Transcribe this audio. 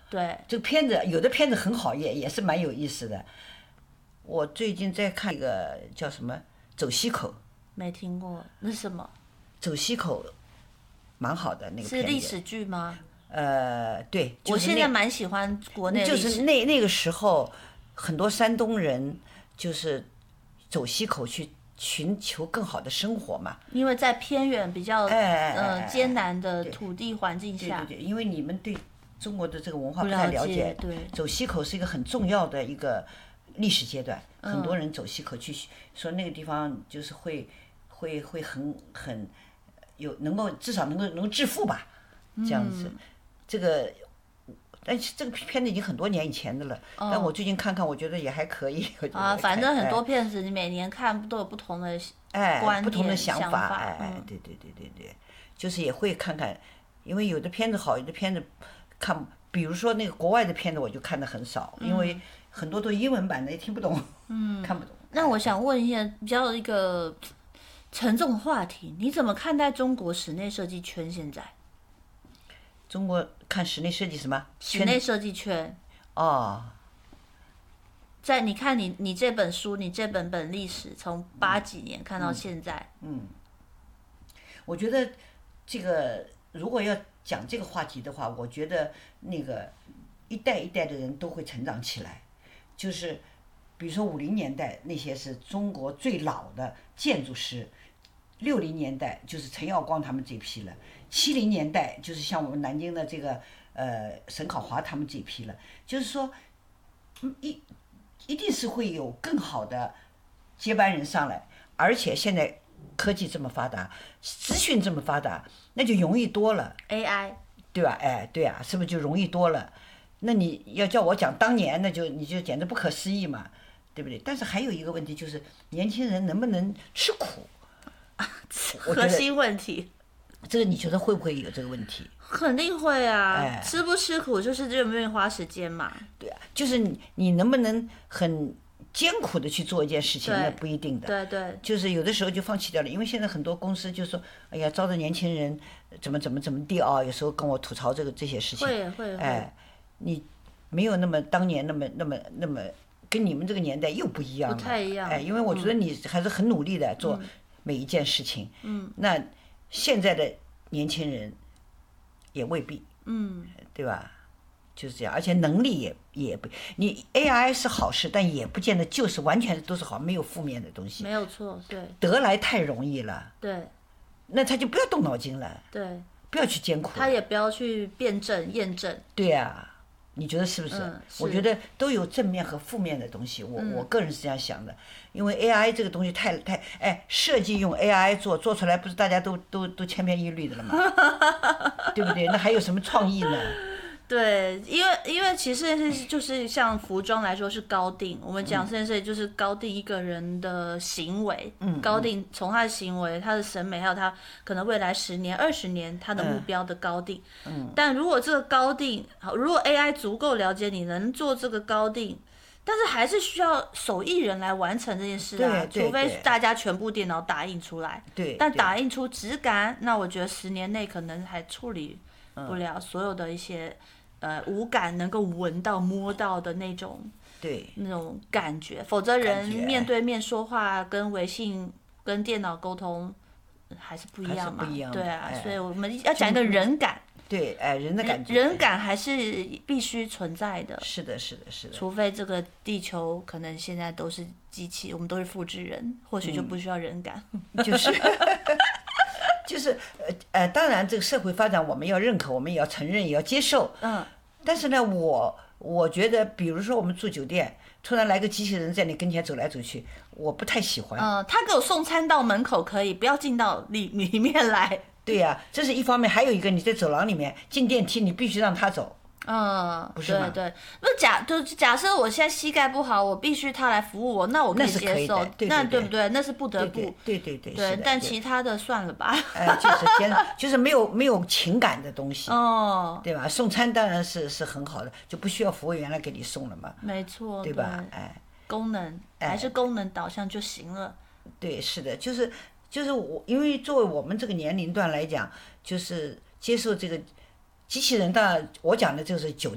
对， 这个片子有的片子很好，也是蛮有意思的。我最近在看一个叫什么《走西口》， 没听过，那是什么？ 走西口蛮好的那个片子。 是历史剧吗？ 对， 我现在蛮喜欢国内历史， 就是那个时候，很多山东人就是走西口去寻求更好的生活嘛。 因为在偏远比较艰难的土地环境下， 对，因为你们对中国的这个文化不太了解， 对， 走西口是一个很重要的一个历史阶段，很多人走西口去说那个地方就是会很有能够至少能够致富吧，这样子，这个。但是这个片子已经很多年以前的了，但我最近看看，我觉得也还可以。 反正很多片子你每年看都有不同的观点、 不同的想法，对，就是也会看看，因为有的片子好，有的片子看，比如说那个国外的片子我就看的很少，因为很多都是英文版的，也听不懂，看不懂。 那我想问一下，比较一个沉重的话题，你怎么看待中国室内设计圈现在？ 中国看室内设计什么？ 室内设计圈。 哦。 在你看你这本书，你这本历史，从80几年看到现在。 我觉得这个如果要讲这个话题的话，我觉得那个一代一代的人都会成长起来，就是比如说50年代那些是中国最老的建筑师，60年代就是陈耀光他们这批了。70年代就是像我们南京的这个沈考华他们这批了，就是说，一定是会有更好的接班人上来，而且现在科技这么发达，资讯这么发达，那就容易多了。 AI， 对吧？对啊，是不是就容易多了？那你要叫我讲当年，你就简直不可思议嘛，对不对？但是还有一个问题就是，年轻人能不能吃苦？ 核心问题。 这个你觉得会不会有这个问题？ 肯定会啊，吃不吃苦就是愿不愿意花时间嘛。 对啊，就是你能不能很艰苦的去做一件事情，那不一定的。 对。 就是有的时候就放弃掉了，因为现在很多公司就说，哎呀，招的年轻人怎么地啊，有时候跟我吐槽这些事情。 会。 你没有那么当年那么，跟你们这个年代又不一样了。 不太一样。 因为我觉得你还是很努力的做每一件事情。那现在的年轻人也未必，对吧？就是这样，而且能力也不，你 AI 是好事，但也不见得就是完全都是好，没有负面的东西。 没有错，对。 得来太容易了。 对。 那他就不要动脑筋了。 对。 不要去艰苦。 他也不要去辩证验证。 对呀。你觉得是不是？我觉得都有正面和负面的东西，我个人是这样想的，因为 AI 这个东西太设计用 AI 做出来，不是大家都千篇一律的了吗？对不对？那还有什么创意呢？ 对，因为其实就是像服装来说是高定，我们讲甚至就是高定一个人的行为，高定从他的行为、他的审美，还有他可能未来10年、20年他的目标的高定。但如果这个高定，如果 AI 足够了解你能做这个高定，但是还是需要手艺人来完成这件事啊，除非大家全部电脑打印出来。但打印出质感，那我觉得10年内可能还处理不了所有的一些。五感能够闻到、摸到的那种感觉，否则人面对面说话跟微信、跟电脑沟通还是不一样嘛。对啊，所以我们要讲一个人感。 对，人的感觉。 人感还是必须存在的。 是的。 除非这个地球可能现在都是机器，我们都是复制人，或许就不需要人感。 就是当然这个社会发展我们要认可，我们也要承认，也要接受。但是呢，我觉得，比如说我们住酒店，突然来个机器人在你跟前走来走去，我不太喜欢。 他给我送餐到门口可以，不要进到里面来。 对呀，这是一方面，还有一个你在走廊里面进电梯，你必须让他走。不是吗？ 对，那假设我现在膝盖不好，我必须他来服务我，那我可以接受，那对不对？那是不得不。 对， 但其他的算了吧。 就是没有情感的东西。对吧？送餐当然是很好的，就不需要服务员来给你送了嘛。 没错。 对吧？ 功能还是功能导向就行了。 对，是的，就是我，因为作为我们这个年龄段来讲，就是接受这个。机器人当然，我讲的就是酒